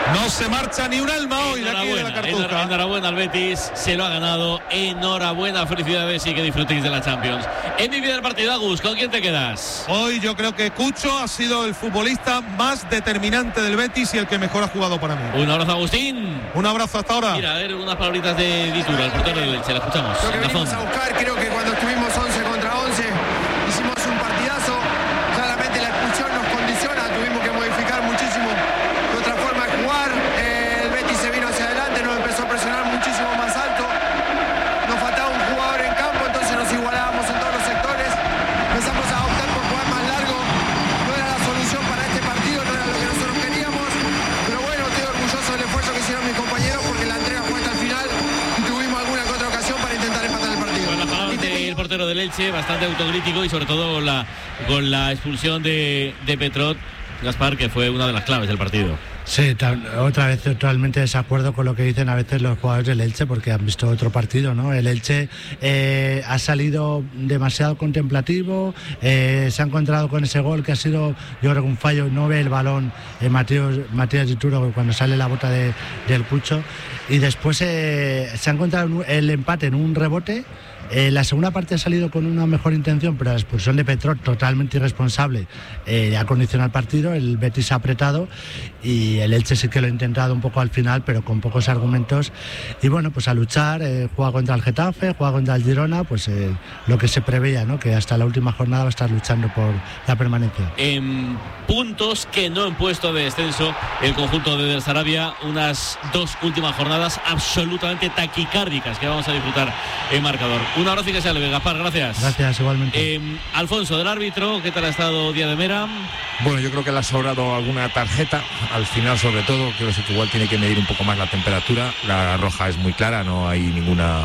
No se marcha ni un alma hoy de aquí de la Cartuja. Enhorabuena al Betis, se lo ha ganado. Enhorabuena, felicidades y que disfrutéis de la Champions. En mi vida del partido, Agus, ¿con quién te quedas? Hoy yo creo que Cucho ha sido el futbolista más determinante del Betis y el que mejor ha jugado para mí. Un abrazo, Agustín. Un abrazo hasta ahora. Mira, a ver unas palabritas de Ditura, el portero del Elche, la escuchamos. Lo que venimos a buscar, creo que cuando estuvimos 11 contra 11 hicimos un partidazo. Claramente la expulsión nos condiciona, tuvimos que modificar muchísimo nuestra forma de jugar. El Betis se vino hacia adelante, nos empezó a presionar muchísimo más alto. Nos faltaba un jugador en campo, entonces nos igualábamos en todos los sectores. Empezamos a optar por jugar más largo. No era la solución para este partido, no era lo que nosotros queríamos. Pero bueno, estoy orgulloso del esfuerzo que hicieron mis compañeros porque la entrega fue hasta el final y tuvimos alguna que otra ocasión para intentar empatar el partido. Bueno, las palabras del portero del Elche, bastante autocrítico y sobre todo con la expulsión de Petrot, Gaspar, que fue una de las claves del partido. Sí, otra vez totalmente de desacuerdo con lo que dicen a veces los jugadores del Elche porque han visto otro partido, ¿no? El Elche ha salido demasiado contemplativo, se ha encontrado con ese gol que ha sido, yo creo que un fallo, no ve el balón Matías Dituro cuando sale la bota del Cucho, y después se ha encontrado el empate en un rebote. La segunda parte ha salido con una mejor intención, pero la expulsión de Petrot, totalmente irresponsable, ha condicionado el partido. El Betis ha apretado y el Elche sí que lo ha intentado un poco al final, pero con pocos argumentos. Y bueno, pues a luchar, juega contra el Getafe, juega contra el Girona, pues lo que se preveía, ¿no? Que hasta la última jornada va a estar luchando por la permanencia. En puntos que no han puesto de descenso el conjunto de Del Sarabia, unas dos últimas jornadas absolutamente taquicárdicas que vamos a disfrutar en marcador. Un abrazo y que sea leve, Gaspar, gracias. Gracias, igualmente. Alfonso, del árbitro, ¿qué tal ha estado Díaz de Mera? Bueno, yo creo que le ha sobrado alguna tarjeta, al final sobre todo, creo que igual tiene que medir un poco más la temperatura. La roja es muy clara, no hay ninguna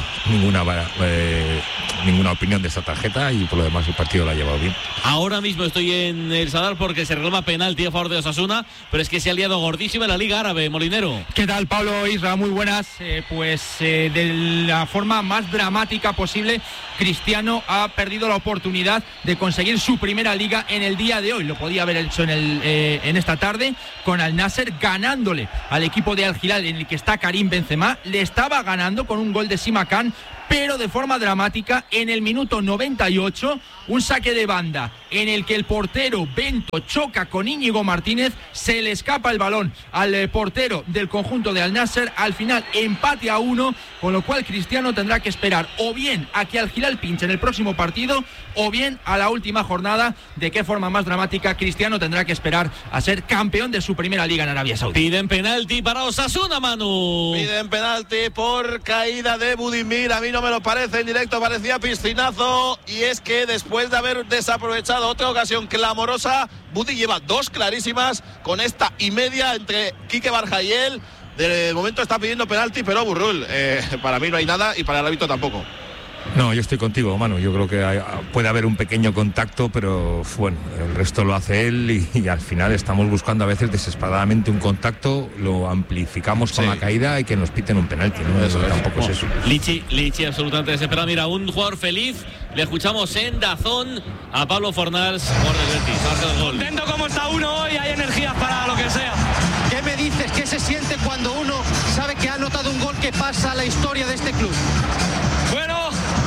opinión de esta tarjeta y por lo demás el partido lo ha llevado bien. Ahora mismo estoy en el Sadar porque se reclama penalti a favor de Osasuna, pero es que se ha liado gordísima en la Liga Árabe, Molinero. ¿Qué tal, Pablo, Isra? Muy buenas. De la forma más dramática posible, Cristiano ha perdido la oportunidad de conseguir su primera liga en el día de hoy. Lo podía haber hecho en esta tarde con Al Nasser, ganándole al equipo de Al Hilal, en el que está Karim Benzema. Le estaba ganando con un gol de Simakan, pero de forma dramática en el minuto 98, un saque de banda en el que el portero Bento choca con Íñigo Martínez, se le escapa el balón al portero del conjunto de Al Nasser, al final empate a 1, con lo cual Cristiano tendrá que esperar o bien a que Al Hilal pinche en el próximo partido o bien a la última jornada. De qué forma más dramática, Cristiano tendrá que esperar a ser campeón de su primera liga en Arabia Saudí. Piden penalti para Osasuna, Manu. Piden penalti por caída de Budimir. A mí no me lo parece, en directo parecía piscinazo, y es que después de haber desaprovechado otra ocasión clamorosa, Budi lleva dos clarísimas con esta y media entre Quique Barja y él. De momento está pidiendo penalti, pero Burrul, para mí no hay nada y para el árbitro tampoco. No, yo estoy contigo, Manu. Yo creo que puede haber un pequeño contacto, pero bueno, el resto lo hace él y al final estamos buscando a veces desesperadamente un contacto, lo amplificamos con la caída y que nos piten un penalti, ¿no? Eso tampoco es eso. Lichi absolutamente desesperado. Mira, un jugador feliz. Le escuchamos en Dazón a Pablo Fornals, jugador del Betis. Contento como está uno hoy, hay energías para lo que sea. ¿Qué me dices? ¿Qué se siente cuando uno sabe que ha anotado un gol que pasa a la historia de este club? Bueno,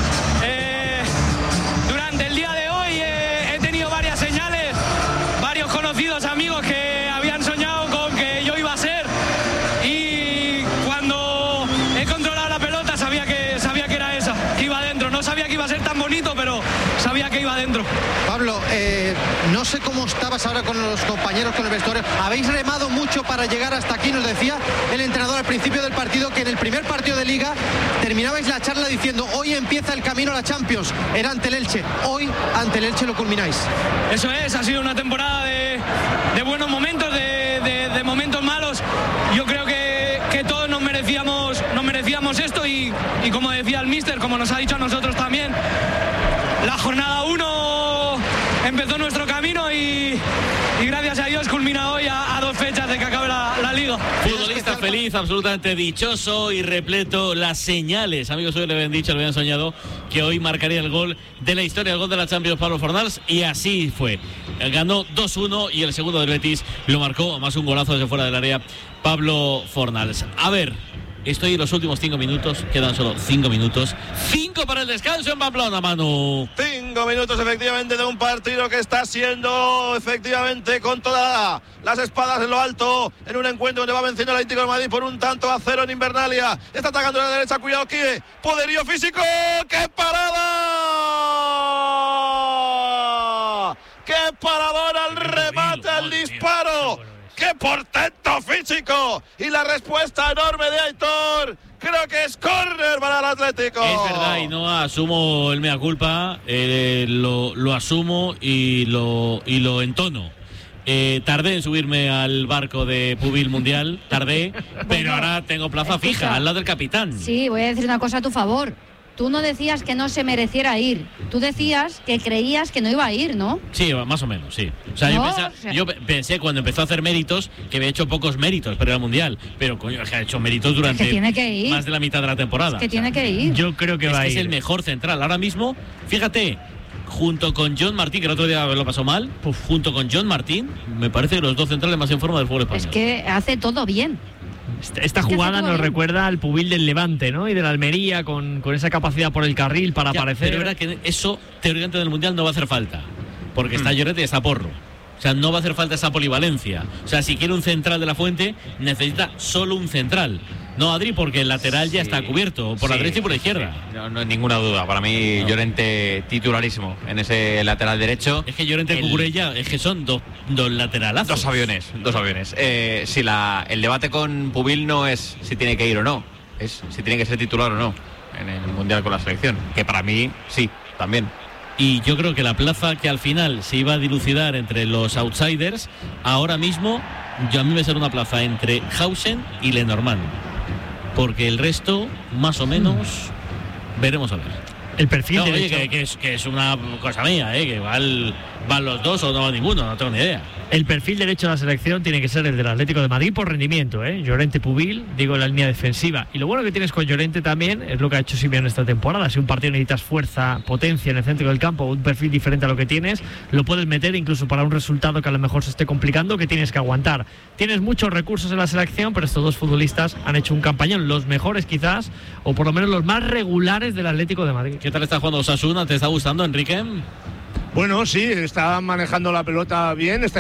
durante el día de hoy he tenido varias señales, varios conocidos amigos que habían soñado con que yo iba a ser, y cuando he controlado la pelota sabía que era esa, que iba adentro. No sabía que iba a ser tan bonito, pero sabía que iba adentro. Pablo, no sé cómo estabas ahora con los compañeros, con el vestuario. Habéis remado mucho para llegar hasta aquí. Nos decía el entrenador al principio del partido que en el primer partido de Liga terminabais la charla diciendo: hoy empieza el camino a la Champions. Era ante el Elche. Hoy ante el Elche lo culmináis. Eso es, ha sido una temporada de buenos momentos, de momentos malos. Yo creo que todos nos merecíamos esto y como decía el míster, como nos ha dicho a nosotros también, la jornada 1 empezó nuestro camino y gracias a Dios culmina hoy a 2 fechas de que acabe la Liga. Futbolista feliz, absolutamente dichoso y repleto. Las señales, amigos, hoy le habían dicho, le habían soñado que hoy marcaría el gol de la historia, el gol de la Champions, Pablo Fornals, y así fue. Ganó 2-1 y el segundo del Betis lo marcó, además un golazo desde fuera del área, Pablo Fornals. A ver, estoy en los últimos 5 minutos, quedan solo 5 minutos. 5 para el descanso en Pamplona, Manu. 5 minutos efectivamente de un partido que está siendo efectivamente con todas las espadas en lo alto, en un encuentro donde va venciendo el Atlético de Madrid por 1-0 en Invernalia. Está atacando a la derecha, cuidado aquí, poderío físico, ¡qué parada! ¡Qué paradora al remate, al disparo! ¡Qué portento físico! Y la respuesta enorme de Aitor. Creo que es córner para el Atlético. Es verdad, y no asumo el mea culpa, lo asumo y lo entono. Tardé en subirme al barco de Pubil Mundial, pero ahora tengo plaza fija al lado del capitán. Sí, voy a decir una cosa a tu favor. Tú no decías que no se mereciera ir. Tú decías que creías que no iba a ir, ¿no? Sí, más o menos, sí. O sea, yo pensé cuando empezó a hacer méritos que había hecho pocos méritos para el Mundial. Pero, coño, es que ha hecho méritos durante más de la mitad de la temporada. Es que tiene que ir. Yo creo que va a ir. Es el mejor central. Ahora mismo, fíjate, junto con John Martín, que el otro día lo pasó mal, junto con John Martín, me parece que los dos centrales más en forma del fútbol español. Es que hace todo bien. Esta jugada nos recuerda al Pubil del Levante, ¿no? Y de la Almería, con esa capacidad por el carril para aparecer. Pero es verdad que eso, teóricamente, en el Mundial no va a hacer falta, porque está Llorente y está Porro. O sea, no va a hacer falta esa polivalencia. O sea, si quiere un central de la Fuente, necesita solo un central. No, Adri, porque el lateral ya está cubierto, por la derecha y por la izquierda. No hay ninguna duda. Para mí, Llorente titularísimo en ese lateral derecho. Es que Llorente Cucurella, es que son dos lateralazos. Dos aviones. Si el debate con Pubil no es si tiene que ir o no, es si tiene que ser titular o no en el Mundial con la selección. Que para mí, sí, también. Y yo creo que la plaza que al final se iba a dilucidar entre los outsiders, ahora mismo, a mí me sale una plaza entre Hausen y Lenormand. Porque el resto, más o menos, veremos a ver. El perfil de derecho. que es una cosa mía, que van los dos o no va ninguno, no tengo ni idea. El perfil derecho de la selección tiene que ser el del Atlético de Madrid por rendimiento, Llorente, Pubil, digo, en la línea defensiva. Y lo bueno que tienes con Llorente también es lo que ha hecho Simeone esta temporada. Si un partido necesitas fuerza, potencia en el centro del campo, un perfil diferente a lo que tienes, lo puedes meter incluso para un resultado que a lo mejor se esté complicando, que tienes que aguantar. Tienes muchos recursos en la selección, pero estos dos futbolistas han hecho un campañón, los mejores quizás, o por lo menos los más regulares del Atlético de Madrid. ¿Qué tal está jugando Osasuna? ¿Te está gustando, Enrique? Bueno, sí, está manejando la pelota bien, está